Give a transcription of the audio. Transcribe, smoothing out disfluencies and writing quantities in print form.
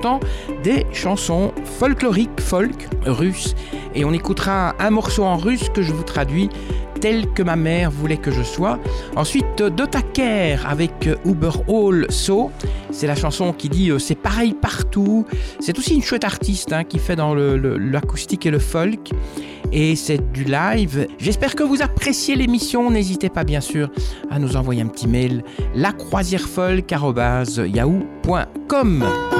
temps des chansons folkloriques, folk russes. Et on écoutera un morceau en russe que je vous traduis tel que ma mère voulait que je sois. Ensuite, Dotaker avec Uberall So. C'est la chanson qui dit c'est pareil partout. C'est aussi une chouette artiste qui fait dans l'acoustique et le folk. Et c'est du live. J'espère que vous appréciez l'émission. N'hésitez pas bien sûr à nous envoyer un petit mail lacroisierrefolk@yahoo.com.